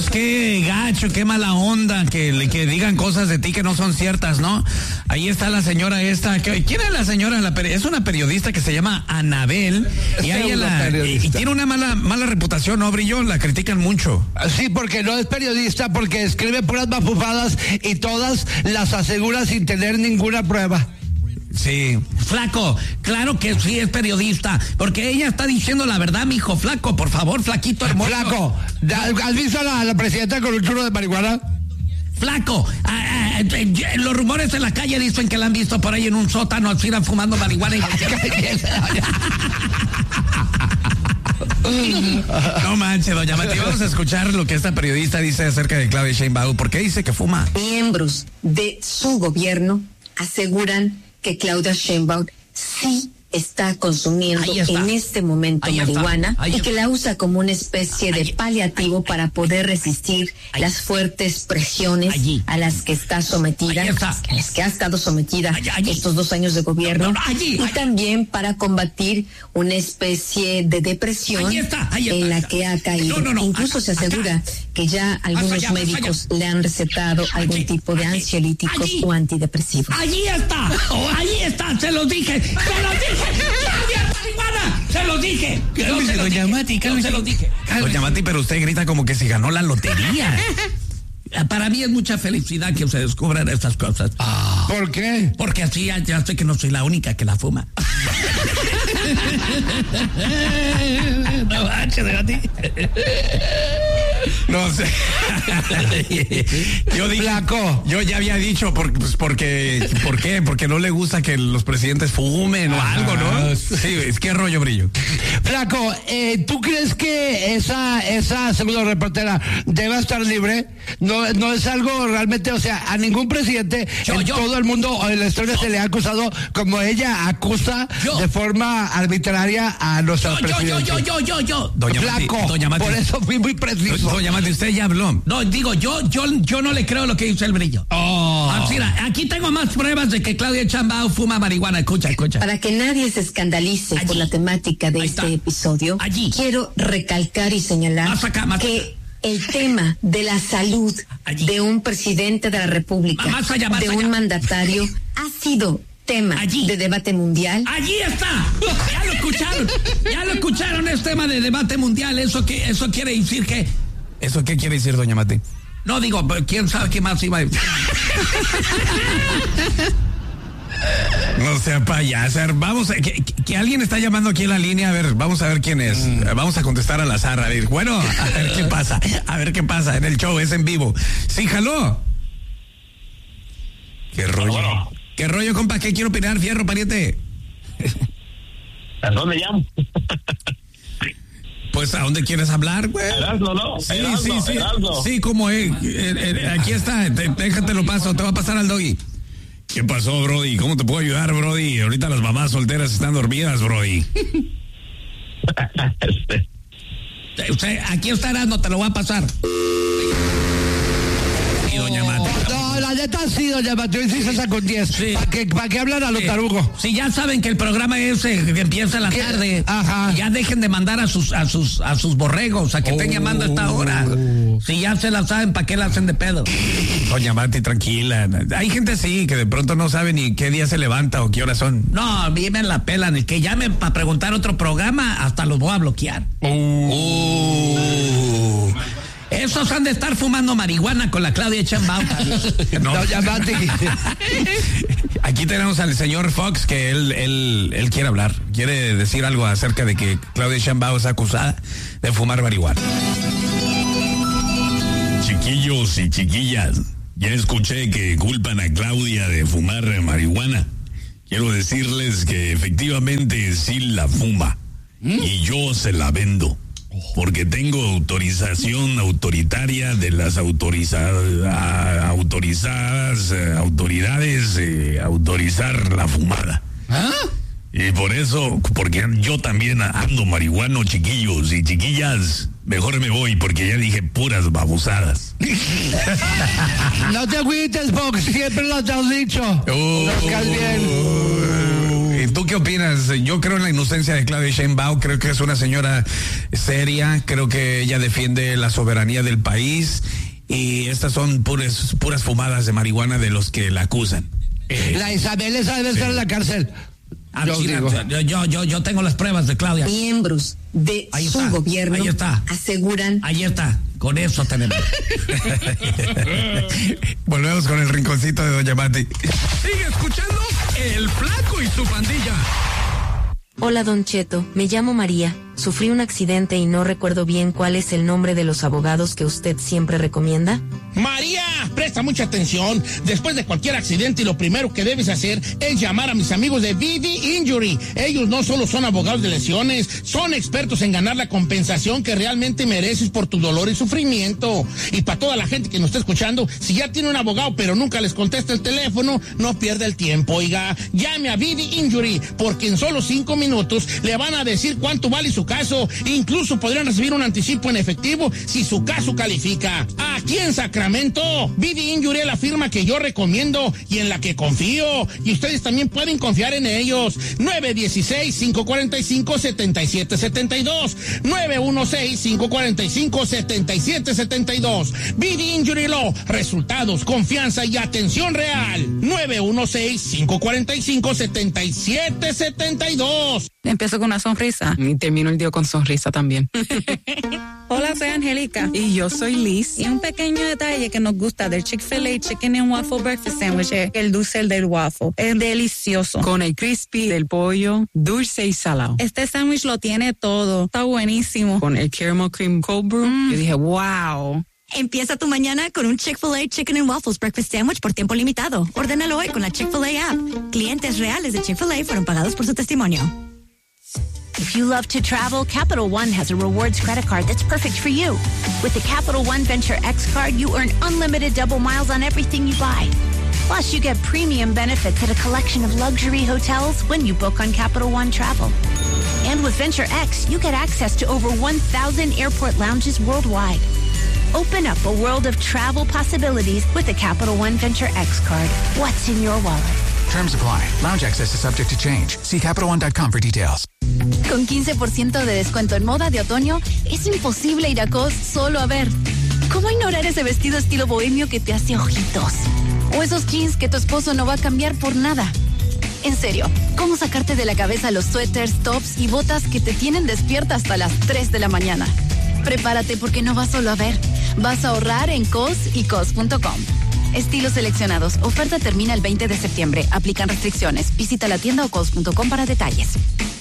Pues qué gacho, qué mala onda que digan cosas de ti que no son ciertas, ¿no? Ahí está la señora esta. ¿Quién es la señora? Es una periodista que se llama Anabel. Y tiene una mala reputación, ¿no, Brillo? La critican mucho. Sí, porque no es periodista, porque escribe puras mafufadas y todas las asegura sin tener ninguna prueba. Sí. Flaco, claro que sí es periodista, porque ella está diciendo la verdad, mijo. Flaco, por favor, flaquito hermoso. Flaco, ¿has visto a la presidenta con un churro de marihuana? Flaco, los rumores en la calle dicen que la han visto por ahí en un sótano, así fumando marihuana. No manches, doña Mati, vamos a escuchar lo que esta periodista dice acerca de Claudia Sheinbaum. ¿Por qué dice que fuma? Miembros de su gobierno aseguran que Claudia Sheinbaum sí está consumiendo en este momento marihuana y que la usa como una especie de paliativo para poder resistir las fuertes presiones a las que está sometida, a las que ha estado sometida estos 2 años de gobierno, y también para combatir una especie de depresión en la que ha caído. Incluso se asegura que ya algunos médicos le han recetado algún tipo de ansiolíticos o antidepresivos. Allí está, se los dije. ¡Se los dije! Doña Mati, se los dije. Doña Mati, pero usted grita como que se ganó la lotería. Para mí es mucha felicidad que se descubran estas cosas. ¿Por qué? Porque así ya sé que no soy la única que la fuma. No manches, de Mati. No sé. Yo dije, Flaco, yo ya había dicho ¿por qué? Porque no le gusta que los presidentes fumen o algo, ¿no? Sí, es que rollo, Brillo. Flaco, ¿tú crees que esa pseudo reportera deba estar libre? No es algo realmente, o sea, a ningún presidente todo el mundo o en la historia se le ha acusado como ella acusa de forma arbitraria a nuestros presidentes. Doña Mati, por eso fui muy preciso. Doña Mati, usted ya habló. No, digo, yo no le creo lo que dice el Brillo. Aquí tengo más pruebas de que Claudia Sheinbaum fuma marihuana. Escucha. Para que nadie se escandalice por la temática de este episodio, quiero recalcar y señalar que el tema de la salud de un presidente de la República, de un mandatario, ha sido tema de debate mundial. Allí está. Ya lo escucharon, es tema de debate mundial. ¿Eso quiere decir que? ¿Eso qué quiere decir, doña Mati? No, digo, quién sabe qué más iba a decir. No sea payasa. Vamos a, que alguien está llamando aquí en la línea. A ver, vamos a ver quién es. Vamos a contestar al azar. A ver, bueno, a ver qué pasa. A ver qué pasa en el show, es en vivo. Sí, jaló. ¿Qué rollo? Bueno. ¿Qué rollo, compa? ¿Qué quiero opinar, fierro, pariente? ¿A dónde llamo? Pues, ¿a dónde quieres hablar, güey? Erasmo, ¿no? Sí. Erasmo. Sí, como es. Aquí está, déjate lo paso, te va a pasar al doggy. ¿Qué pasó, Brody? ¿Cómo te puedo ayudar, Brody? Ahorita las mamás solteras están dormidas, Brody. Aquí está Erasmo, te lo voy a pasar. Y doña Mati. No, la neta sí, doña Mati, hoy sí se sacó 10. Sí. ¿Para qué hablan a lo tarugo? Si ya saben que el programa ese que empieza en la tarde, ya dejen de mandar a sus borregos a que estén llamando a esta hora. Si ya se la saben, ¿para qué la hacen de pedo? Doña Mati, tranquila. Hay gente sí que de pronto no sabe ni qué día se levanta o qué horas son. No, bien la pelan. El que llamen para preguntar otro programa, hasta los voy a bloquear. Esos han de estar fumando marihuana con la Claudia Sheinbaum. No, aquí tenemos al señor Fox que él quiere hablar. Quiere decir algo acerca de que Claudia Sheinbaum es acusada de fumar marihuana. Chiquillos y chiquillas, ya escuché que culpan a Claudia de fumar marihuana. Quiero decirles que efectivamente sí la fuma. Y yo se la vendo. Porque tengo autorización autoritaria de las autorizadas autoridades autorizar la fumada. Y por eso, porque yo también ando marihuano, chiquillos y chiquillas, mejor me voy porque ya dije puras babosadas. No te agüites, Fox, siempre lo has dicho. Lo bien. ¿tú qué opinas? Yo creo en la inocencia de Claudia Sheinbaum, creo que es una señora seria, creo que ella defiende la soberanía del país y estas son puras fumadas de marihuana de los que la acusan. La Isabel esa debe estar en la cárcel. Yo tengo las pruebas de Claudia. Miembros de su gobierno aseguran. Ahí está, con eso tenemos. Volvemos con el rinconcito de Doña Mati. Sigue escuchando El Flaco y su pandilla. Hola, Don Cheto, me llamo María. Sufrí un accidente y no recuerdo bien cuál es el nombre de los abogados que usted siempre recomienda. María, presta mucha atención. Después de cualquier accidente, lo primero que debes hacer es llamar a mis amigos de VD Injury. Ellos no solo son abogados de lesiones, son expertos en ganar la compensación que realmente mereces por tu dolor y sufrimiento. Y para toda la gente que nos está escuchando, si ya tiene un abogado pero nunca les contesta el teléfono, no pierda el tiempo, oiga. Llame a VD Injury, porque en solo 5 minutos le van a decir cuánto vale su caso. Incluso podrían recibir un anticipo en efectivo si su caso califica. Aquí en Sacramento, VD Injury es la firma que yo recomiendo y en la que confío. Y ustedes también pueden confiar en ellos. 916-545-7772. 916-545-7772. VD Injury Law. Resultados, confianza y atención real. 916-545-7772. Empiezo con una sonrisa y termino el día con sonrisa también. Hola, soy Angélica. Y yo soy Liz. Y un pequeño detalle que nos gusta del Chick-fil-A Chicken and Waffle Breakfast Sandwich es el dulce del waffle. Es delicioso. Con el crispy del pollo, dulce y salado. Este sándwich lo tiene todo. Está buenísimo. Con el caramel cream cold brew, yo dije, wow. Empieza tu mañana con un Chick-fil-A Chicken and Waffles Breakfast Sandwich por tiempo limitado. Ordénalo hoy con la Chick-fil-A app. Clientes reales de Chick-fil-A fueron pagados por su testimonio. If you love to travel, Capital One has a rewards credit card that's perfect for you. With the Capital One Venture X card, you earn unlimited double miles on everything you buy. Plus, you get premium benefits at a collection of luxury hotels when you book on Capital One Travel. And with Venture X, you get access to over 1,000 airport lounges worldwide. Open up a world of travel possibilities with the Capital One Venture X card. What's in your wallet? Terms apply. Lounge access is subject to change. See CapitalOne.com for details. Con 15% de descuento en moda de otoño, es imposible ir a Cos solo a ver. ¿Cómo ignorar ese vestido estilo bohemio que te hace ojitos? O esos jeans que tu esposo no va a cambiar por nada. En serio, ¿cómo sacarte de la cabeza los suéteres, tops y botas que te tienen despierta hasta las 3 de la mañana? Prepárate porque no vas solo a ver. Vas a ahorrar en Cos y Cos.com. Estilos seleccionados. Oferta termina el 20 de septiembre. Aplican restricciones. Visita la tienda o cos.com para detalles.